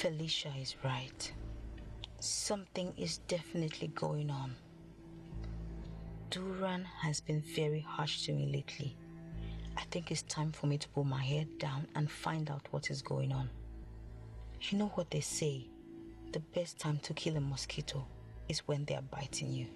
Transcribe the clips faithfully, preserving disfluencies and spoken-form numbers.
Felicia is right. Something is definitely going on. Duran has been very harsh to me lately. I think it's time for me to put my head down and find out what is going on. You know what they say, the best time to kill a mosquito is when they are biting you.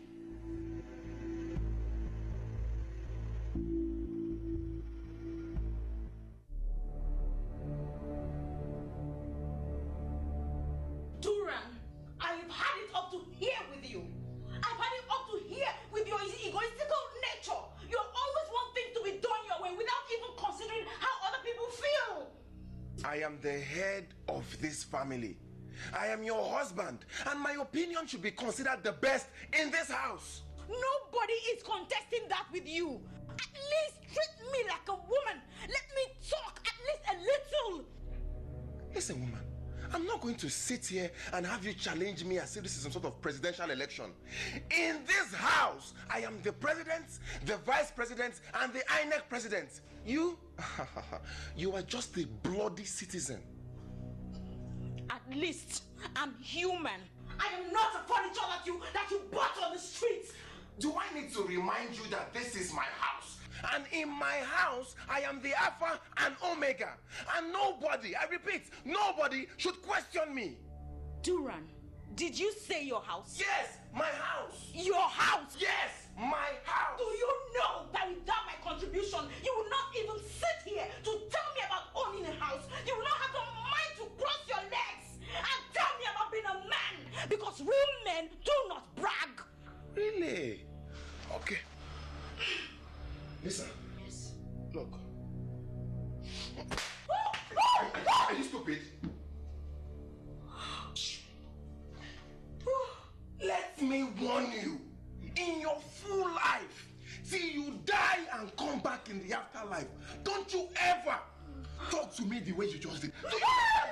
Duran, I've had it up to here with you. I've had it up to here with your egoistical nature. You always want things to be done your way without even considering how other people feel. I am the head of this family. I am your husband, and my opinion should be considered the best in this house. Nobody is contesting that with you. At least treat me like a woman. Let me talk at least a little. Listen, woman, I'm not going to sit here and have you challenge me as if this is some sort of presidential election. In this house, I am the president, the vice president, and the I N E C president. You, you are just a bloody citizen. At least I'm human. I am not a furniture that you that you bought on the streets. Do I need to remind you that this is my house? And in my house, I am the Alpha and Omega. And nobody, I repeat, nobody should question me. Duran, did you say your house? Yes, my house. Your house? Yes, my house. Do you know that without my contribution, you will not even sit here to tell me about owning a house? You will not have the mind to cross your legs and tell me about being a man, because real men do not brag. Really? Okay. Listen. Yes. Look. Are, are you stupid? Let me warn you. In your full life, till you die and come back in the afterlife, don't you ever talk to me the way you just did. Do you